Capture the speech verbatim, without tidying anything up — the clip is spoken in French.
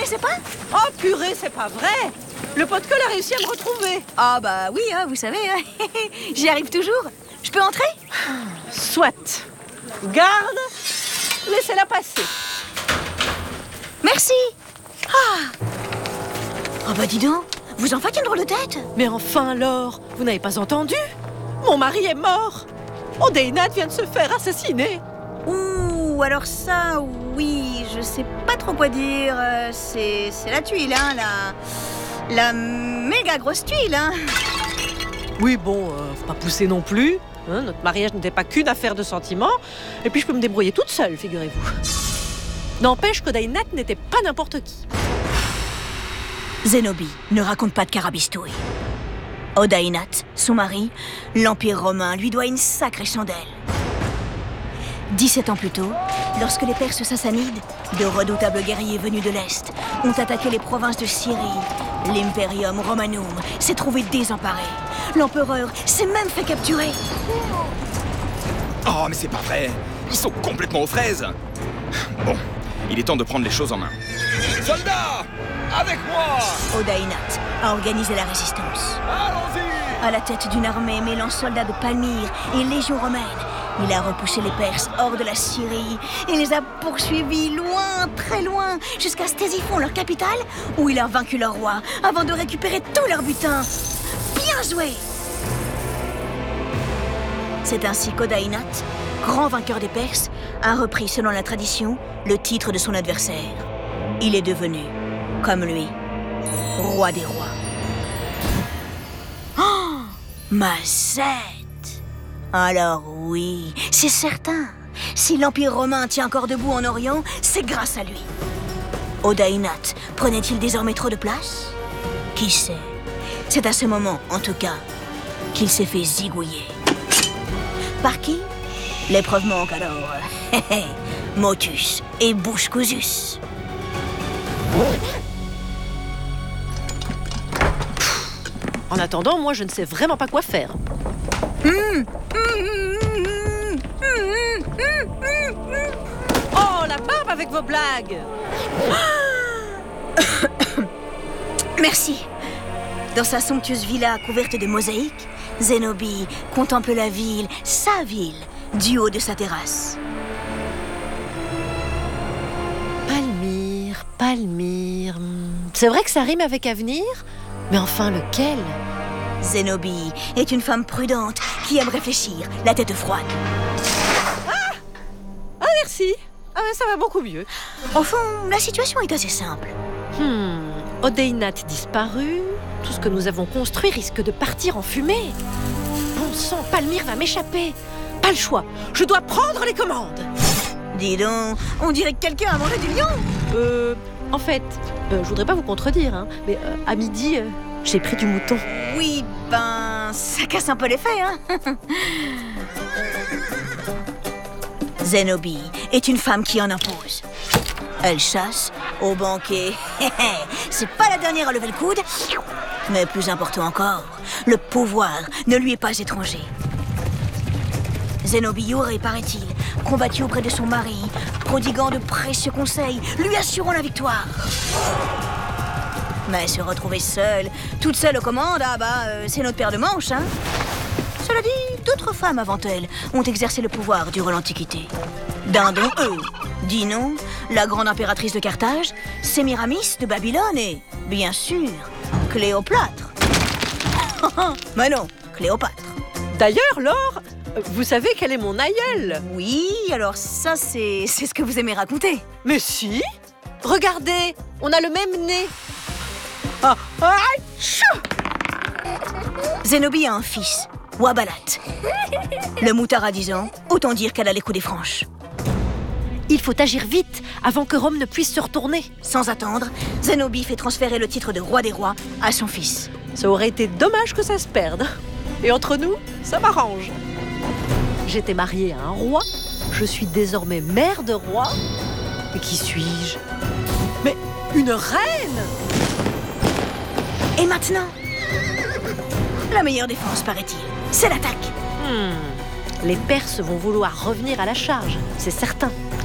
connaissez pas? Oh purée, c'est pas vrai! Le pot de colle a réussi à me retrouver. Ah bah oui, hein, vous savez, hein. J'y arrive toujours. Je peux entrer? Soit. Garde, laissez-la passer. Merci. Ah. Oh bah dis donc, vous en faites une drôle de tête. Mais enfin, Laure, vous n'avez pas entendu? Mon mari est mort. Odainat vient de se faire assassiner. Ouh, alors ça, oui, je sais pas trop quoi dire. Euh, c'est, c'est la tuile, hein, la, la méga grosse tuile, hein. Oui, bon, euh, faut pas pousser non plus. Hein, notre mariage n'était pas qu'une affaire de sentiments. Et puis je peux me débrouiller toute seule, figurez-vous. N'empêche qu'Odainat n'était pas n'importe qui. Zénobie ne raconte pas de carabistouille. Odainat, son mari, l'Empire romain lui doit une sacrée chandelle. dix-sept ans plus tôt, lorsque les Perses sassanides, de redoutables guerriers venus de l'Est, ont attaqué les provinces de Syrie, l'Imperium Romanum s'est trouvé désemparé. L'empereur s'est même fait capturer. Oh, mais c'est pas vrai. Ils sont complètement aux fraises. Bon, il est temps de prendre les choses en main. Soldats, avec moi! Odainat a organisé la résistance. Allons-y! À la tête d'une armée mêlant soldats de Palmyre et légions romaines, il a repoussé les Perses hors de la Syrie et les a poursuivis loin, très loin, jusqu'à Ctésiphon, leur capitale, où il a vaincu leur roi avant de récupérer tout leur butin. Bien joué! C'est ainsi qu'Odainat, grand vainqueur des Perses, a repris, selon la tradition, le titre de son adversaire. Il est devenu, comme lui, roi des rois. Oh, Mazette! Alors oui, c'est certain. Si l'Empire romain tient encore debout en Orient, c'est grâce à lui. Odainat prenait-il désormais trop de place? Qui sait? C'est à ce moment, en tout cas, qu'il s'est fait zigouiller. Par qui? L'épreuve manque alors. Motus et bouche cousus. En attendant, moi, je ne sais vraiment pas quoi faire. Mmh. Oh, la barbe avec vos blagues! Merci. Dans sa somptueuse villa couverte de mosaïques, Zénobie contemple la ville, sa ville, du haut de sa terrasse. Palmyre, Palmyre... C'est vrai que ça rime avec avenir, mais enfin lequel? Zénobie est une femme prudente qui aime réfléchir, la tête froide. Ah, ah merci. Ah, ça va beaucoup mieux. Au fond, la situation est assez simple. Hmm, Odainat disparu, tout ce que nous avons construit risque de partir en fumée. Bon sang, Palmyre va m'échapper. Pas le choix, je dois prendre les commandes. Dis donc, on dirait que quelqu'un a mangé du lion. Euh, en fait, euh, je voudrais pas vous contredire, hein, mais euh, à midi, euh, j'ai pris du mouton. Oui, ben, ça casse un peu l'effet, hein. Zénobie est une femme qui en impose. Elle chasse au banquet. C'est pas la dernière à lever le coude. Mais plus important encore, le pouvoir ne lui est pas étranger. Zénobie aurait, paraît-il, combattu auprès de son mari, prodiguant de précieux conseils, lui assurant la victoire. Mais se retrouver seule, toute seule aux commandes, ah bah, euh, c'est notre paire de manches, hein. Cela dit, d'autres femmes avant elle ont exercé le pouvoir durant l'Antiquité. Dindon, eux, Dinon, la grande impératrice de Carthage, Sémiramis de Babylone et, bien sûr, Cléopâtre. Mais non, Cléopâtre. D'ailleurs, Laure, vous savez quel est mon aïeul? Oui, alors ça, c'est c'est ce que vous aimez raconter. Mais si! Regardez, on a le même nez. Ah, ah, tchou! Zénobie a un fils, Wabalat. Le moutard a dix ans, autant dire qu'elle a les coups des franches. Il faut agir vite avant que Rome ne puisse se retourner. Sans attendre, Zénobie fait transférer le titre de roi des rois à son fils. Ça aurait été dommage que ça se perde. Et entre nous, ça m'arrange. J'étais mariée à un roi, je suis désormais mère de roi. Mais qui suis-je? Mais une reine! Et maintenant, la meilleure défense, paraît-il, c'est l'attaque. Hmm. Les Perses vont vouloir revenir à la charge, c'est certain.